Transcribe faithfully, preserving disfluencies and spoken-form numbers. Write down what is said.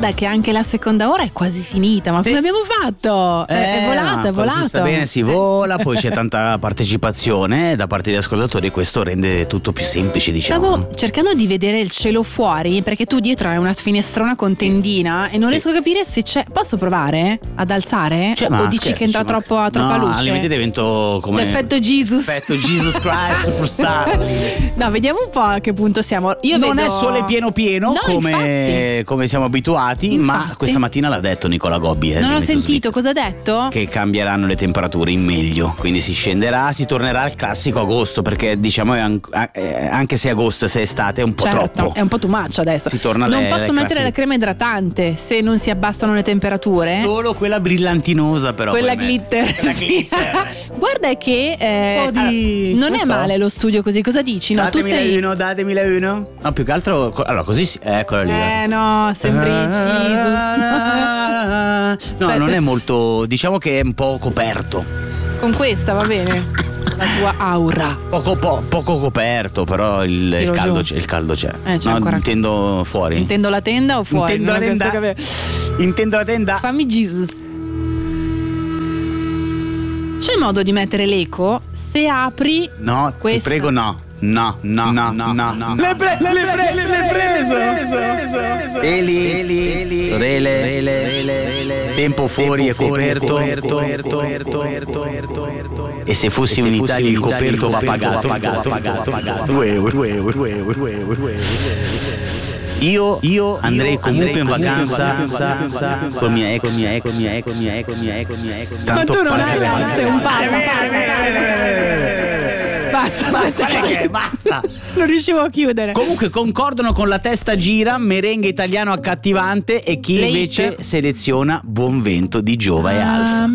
guarda che anche la seconda ora è quasi finita, ma come abbiamo fatto? Eh, è, è volato, è volato. Si sta bene, si vola, poi c'è tanta partecipazione da parte degli ascoltatori e questo rende tutto più semplice, diciamo. Stavo cercando di vedere il cielo fuori perché tu dietro hai una finestrona con tendina e non Sì. riesco a capire se c'è. Posso provare ad alzare? Cioè, o ma dici scherzi, che entra cioè, ma- troppo, troppa no, luce? al limite divento come L'effetto Jesus. Effetto Jesus Christ Superstar. No, vediamo un po' a che punto siamo. Io non vedo... è sole pieno pieno No, come, infatti. come siamo abituati, ma Infatti. questa mattina l'ha detto Nicola Gobbi. eh, Non di ho Meteo sentito, Svizzera, cosa ha detto? che cambieranno le temperature in meglio, quindi si scenderà, si tornerà al classico agosto, perché diciamo è an- eh, anche se agosto, se è estate è un po' Certo, troppo. è un po' too much adesso. Si torna non alle- posso alle mettere classiche- la crema idratante se non si abbassano le temperature. Solo quella brillantinosa, però Quella puoi mettere. glitter. Quella Sì. glitter. Guarda che eh, Un po' di- allora, non come è sto? male lo studio così. Cosa dici? No, tu Datemela sei. uno, datemela uno. No, più che altro co- allora così sì, eccola lì. Eh no, sembri Jesus. No, non è molto, diciamo che è un po' coperto. Con questa va bene. La tua aura. Poco, po- poco coperto, però il, il Tiro caldo giù. c'è, il caldo c'è. Eh, c'è no, ancora. intendo fuori. Intendo la tenda o fuori? Intendo la Non riesco a tenda. capire. Intendo la tenda. Fammi Jesus. C'è modo di mettere l'eco se apri No, questa? ti prego, no. No, no, no, no, no, no. Le pre- le pre- le pre- preso. Eli, Eli, Eli, Rele, Rele, Rele. Tempo fuori e coperto. E se fossi in Italia il coperto va pagato, pagato, pagato, pagato. Due euro, due euro, due euro, due euro, due euro. Io, io andrei comunque in vacanza con mia ex, mia ex, mia ex, mia ex, mia ex, mia ex. Ma tu non hai l'ansia, sei un pazzo. Basta, basta, basta. non riuscivo a chiudere. Comunque concordano con la testa gira, merengue italiano accattivante e chi Le invece hit. seleziona Buon Vento di Giova e Alfa.